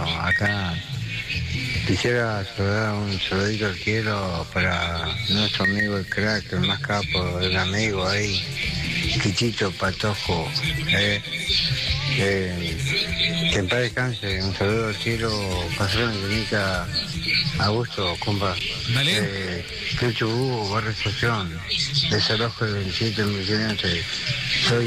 acá quisiera saludar un saludito al cielo para nuestro amigo el crack, el más capo, el amigo ahí, Quichito Patojo, que en paz descanse. Un saludo al cielo, pasar una clínica a gusto, compa. Dale. Chuchu Hugo, barrio Estación, desalojo del 27 en 1500. Soy